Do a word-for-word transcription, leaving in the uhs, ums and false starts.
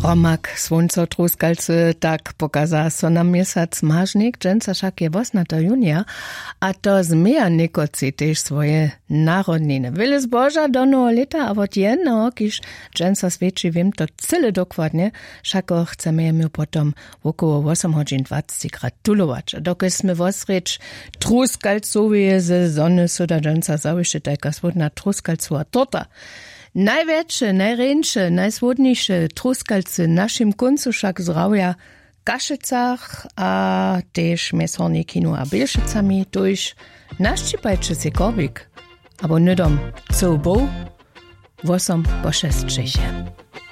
Romak słońco truskalcy tak pokaza so nam miesiąc marznik, dżęca wszak je osmego junia, a to zmija niekoci też swoje narodniny. Wiele zboża do nowo lata, a od jednego, kiż dżęca świeci wiem to cyle dokładnie, wszako chcemy jemu potom około osiem godzin dwadzieścia gratulować. Dokąd osrecz truskalcowie ze zony suda dżęca zawiszy taka swodna truskalcowa torta. Największe, najręcze, najsłodniejsze truskalcy naszym końcu však zdrawia w Kaszycach, a też Messornie Kino a Bielszycami, tuż naszczypajcie się korbik, aber nydom co bo, wosom po šest Češe.